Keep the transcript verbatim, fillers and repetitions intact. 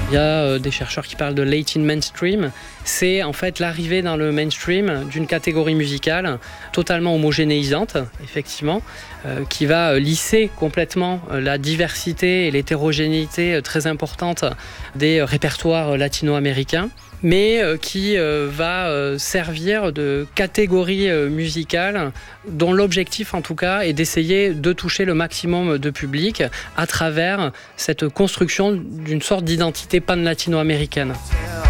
Il y a euh, des chercheurs qui parlent de Latin mainstream. C'est en fait l'arrivée dans le mainstream d'une catégorie musicale totalement homogénéisante, effectivement, euh, qui va euh, lisser complètement euh, la diversité et l'hétérogénéité euh, très importante des euh, répertoires euh, latino-américains, mais euh, qui euh, va euh, servir de catégorie euh, musicale dont l'objectif en tout cas est d'essayer de toucher le maximum de public à travers cette construction d'une sorte d'identité pan-latino-américaine.